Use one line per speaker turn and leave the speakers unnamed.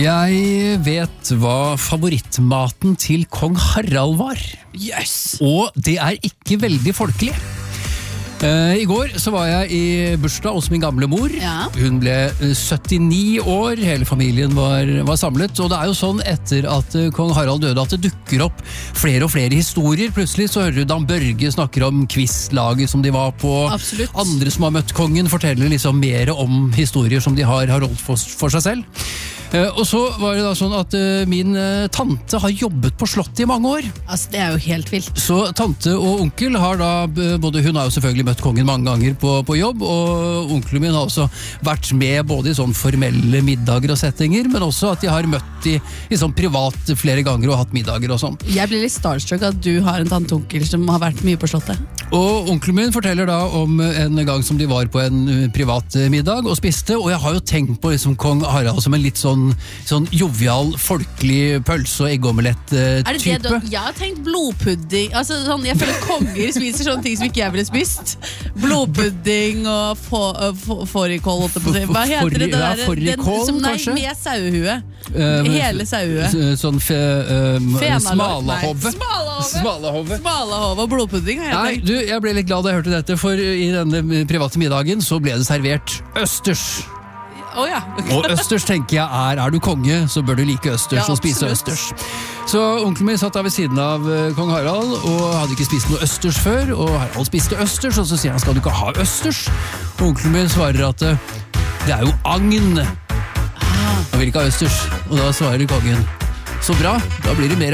Jeg vet hva favorittmaten til kong Harald var.
Yes!
Og det er ikke veldig folkelig. I går så var jeg i bursdag hos min gamle mor.
Ja.
Hun ble 79 år, hele familien var samlet. Og det er jo sånn etter at kong Harald døde at det dukker opp flere og flere historier. Plutselig så hører du Dan Børge snakker om quizlaget som de var på.
Absolutt.
Andre som har møtt kongen forteller liksom mer om historier som de har holdt for seg selv. Og så var det da sånn at min tante har jobbet på slottet i mange år.
Altså, det er jo helt vilt.
Så tante og onkel har da, hun har jo selvfølgelig møtt kongen mange ganger på jobb, og onkelen min har også vært med både i sånn formelle middager og settinger, men også at de har møtt i sånn privat flere ganger og hatt middager og sånn.
Jeg blir litt starstruck at du har en tante og onkel som har vært mye på slottet.
Og onkelen min forteller da om en gang som de var på en privat middag og spiste, og jeg har jo tenkt på liksom kong Harald som en litt sånn jovial, folkelig pølse- og eggomelett-type.
Er det det jeg har tenkt blodpudding? Altså, sånn, jeg føler konger spiser sånne ting som ikke jeg ville spist. Blodpudding og fårikål. Hva heter det der?
Fårikål,
Nei,
kanskje?
med sauehue. Hele sauehue.
Sånn smalahove.
Smalahove og blodpudding.
Nei, du, jeg ble litt glad da jeg hørte dette, for i denne private middagen så ble det servert østers.
Ja.
Og østers tenker jeg er du konge, så bør du like østers og spise østers. Så onkelen min satt da ved siden av kong Harald og hadde ikke spist noe østers før, og Harald spiste østers, og så sier han, skal du ikke ha østers? Og onkelen min svarer at det er jo agn. Han vil ikke ha østers, og da svarer kongen, så bra, da blir det mer